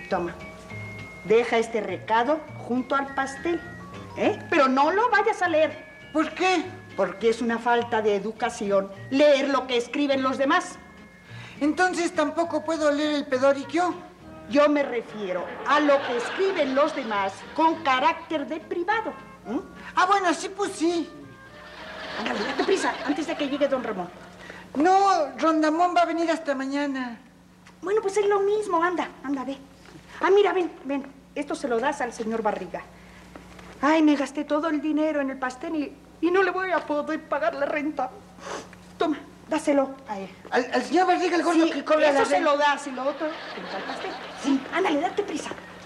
Toma. Deja este recado junto al pastel, ¿eh? Pero no lo vayas a leer. ¿Por qué? Porque es una falta de educación leer lo que escriben los demás. Entonces tampoco puedo leer el pedorquio. Yo me refiero a lo que escriben los demás con carácter de privado. Ah, bueno, sí, pues sí. Ándale, date prisa, antes de que llegue don Ramón. No, Rondamón va a venir hasta mañana. Bueno, pues es lo mismo, anda, ve. Ah, mira, ven. Esto se lo das al señor Barriga. Ay, me gasté todo el dinero en el pastel y no le voy a poder pagar la renta. Toma, dáselo a él. ¿Al señor Barriga el gordo Sí, que cobra la eso se renta? lo das y lo otro, te lo da al pastel. Sí, ándale, date prisa.